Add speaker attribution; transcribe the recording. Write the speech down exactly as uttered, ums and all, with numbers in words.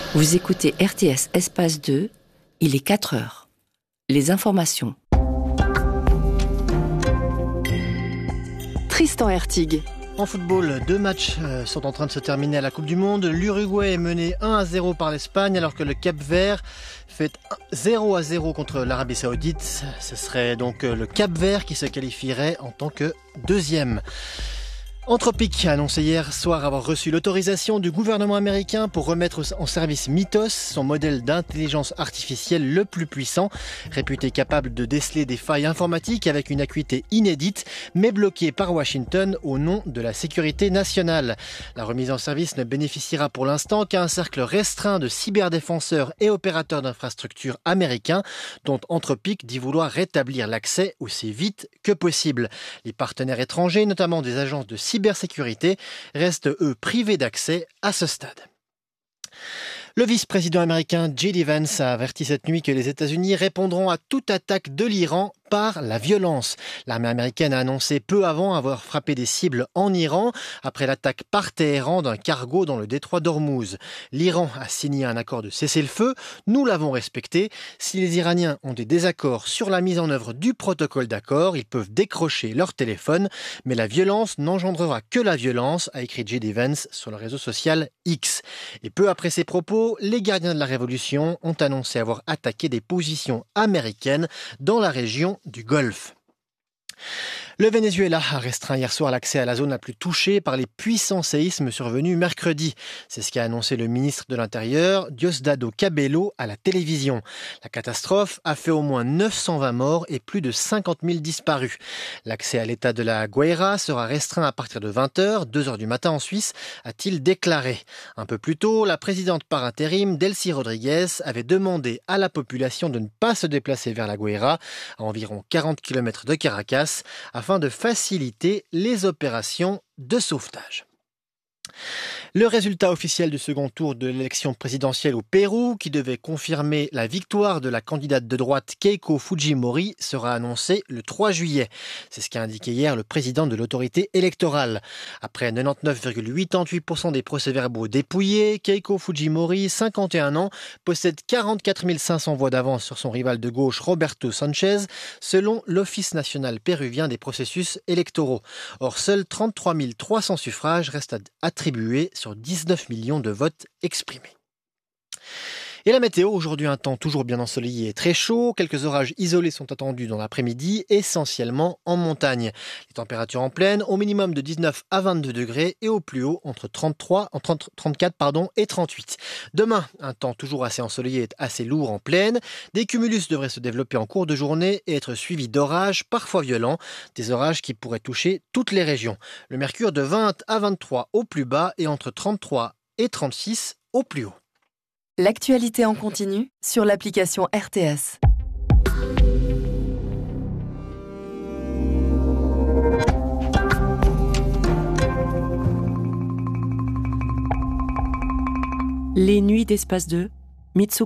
Speaker 1: Vous écoutez R T S Espace deux, il est quatre heures. Les informations.
Speaker 2: Tristan Hertig.
Speaker 3: En football, deux matchs sont en train de se terminer à la Coupe du Monde. L'Uruguay est mené un à zéro par l'Espagne, alors que le Cap-Vert fait zéro à zéro contre l'Arabie Saoudite. Ce serait donc le Cap-Vert qui se qualifierait en tant que deuxième. Anthropic a annoncé hier soir avoir reçu l'autorisation du gouvernement américain pour remettre en service Mythos, son modèle d'intelligence artificielle le plus puissant, réputé capable de déceler des failles informatiques avec une acuité inédite, mais bloqué par Washington au nom de la sécurité nationale. La remise en service ne bénéficiera pour l'instant qu'à un cercle restreint de cyberdéfenseurs et opérateurs d'infrastructures américains, dont Anthropic dit vouloir rétablir l'accès aussi vite que possible. Les partenaires étrangers, notamment des agences de cybersécurité, cybersécurité restent, eux, privés d'accès à ce stade. Le vice-président américain J D Vance a averti cette nuit que les États-Unis répondront à toute attaque de l'Iran par la violence. L'armée américaine a annoncé peu avant avoir frappé des cibles en Iran après l'attaque par Téhéran d'un cargo dans le détroit d'Ormuz. L'Iran a signé un accord de cessez-le-feu. Nous l'avons respecté. Si les Iraniens ont des désaccords sur la mise en œuvre du protocole d'accord, ils peuvent décrocher leur téléphone. Mais la violence n'engendrera que la violence, a écrit J D Vance sur le réseau social X. Et peu après ces propos, les gardiens de la révolution ont annoncé avoir attaqué des positions américaines dans la région du Golfe. Le Venezuela a restreint hier soir l'accès à la zone la plus touchée par les puissants séismes survenus mercredi. C'est ce qu'a annoncé le ministre de l'Intérieur, Diosdado Cabello, à la télévision. La catastrophe a fait au moins neuf cent vingt morts et plus de cinquante mille disparus. L'accès à l'état de la Guaira sera restreint à partir de vingt heures, deux heures du matin en Suisse, a-t-il déclaré. Un peu plus tôt, la présidente par intérim, Delcy Rodriguez, avait demandé à la population de ne pas se déplacer vers la Guaira, à environ quarante kilomètres de Caracas, afin afin de faciliter les opérations de sauvetage. Le résultat officiel du second tour de l'élection présidentielle au Pérou, qui devait confirmer la victoire de la candidate de droite Keiko Fujimori, sera annoncé le trois juillet. C'est ce qu'a indiqué hier le président de l'autorité électorale. Après quatre-vingt-dix-neuf virgule quatre-vingt-dix-huit pour cent des procès-verbaux dépouillés, Keiko Fujimori, cinquante et un ans, possède quarante-quatre mille cinq cents voix d'avance sur son rival de gauche Roberto Sanchez, selon l'Office national péruvien des processus électoraux. Or, seuls trente-trois mille trois cents suffrages restent attribués sur dix-neuf millions de votes exprimés. Et la météo, aujourd'hui un temps toujours bien ensoleillé et très chaud. Quelques orages isolés sont attendus dans l'après-midi, essentiellement en montagne. Les températures en plaine, au minimum de dix-neuf à vingt-deux degrés et au plus haut entre trente-trois, trente, trente-quatre pardon, et trente-huit. Demain, un temps toujours assez ensoleillé et assez lourd en plaine. Des cumulus devraient se développer en cours de journée et être suivis d'orages, parfois violents. Des orages qui pourraient toucher toutes les régions. Le mercure de vingt à vingt-trois au plus bas et entre trente-trois et trente-six au plus haut.
Speaker 2: L'actualité en continu sur l'application R T S.
Speaker 1: Les nuits d'Espace deux, Mitsuko